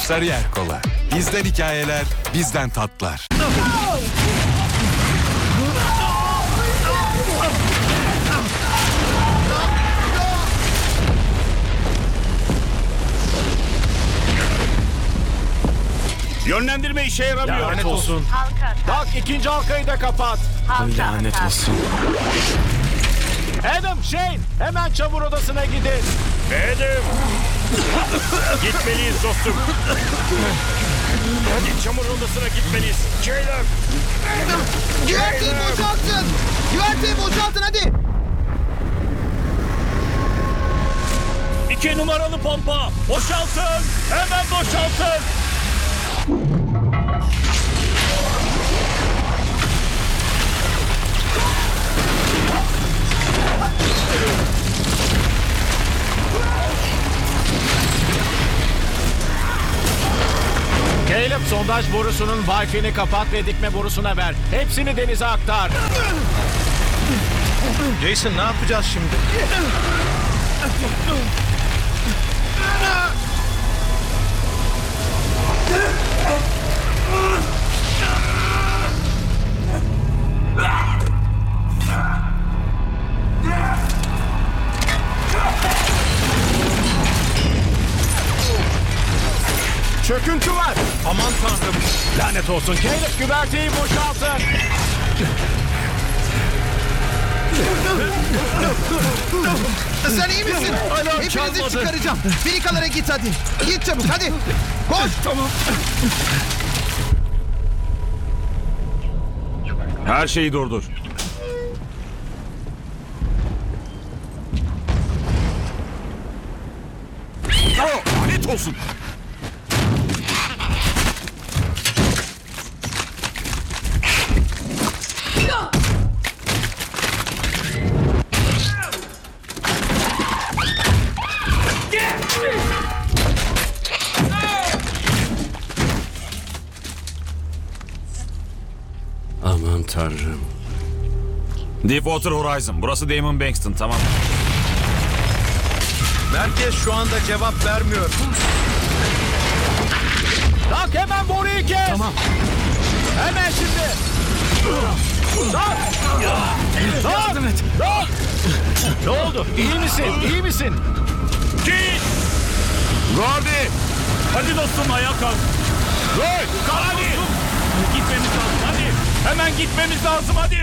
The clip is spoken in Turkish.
Sarıyer Kola. Bizden hikayeler, bizden tatlar. Yönlendirme işe yaramıyor. Lanet olsun. Bak ikinci halkayı da kapat. Lanet olsun. Adam, Shane, hemen çamur odasına gidin. Adam. Gitmeliyiz dostum. Hadi çamur odasına gitmeliyiz. Şeyler. Güverteyi boşaltın. Güverteyi boşaltın hadi. 2 numaralı pompa. Boşaltın. Hemen boşaltın. Caleb, sondaj borusunun Wi-Fi'ni kapat ve dikme borusuna ver. Hepsini denize aktar. Jason, ne yapacağız şimdi? Çöküntü var. Aman tanrım. Lanet olsun. Caleb, güverteyi boşaltın. Sen iyi misin? Hepinizi çalmadı. çıkaracağım. Filikalara git hadi. Git çabuk hadi. Koş. Tamam. Her şeyi durdur. Lanet olsun. Aman tanrım. Deepwater Horizon. Burası Damon Bankston, tamam. Merkez şu anda cevap vermiyor. Tak, hemen boruyu kes. Tamam. Hemen şimdi. Tak. Yardım et. Tak. Ne oldu? İyi misin? İyi misin? Git. Gordy. Hadi dostum, ayağa kalk. Roy. Hadi. Gitmemiz lazım, hadi. Hemen gitmemiz lazım, hadi.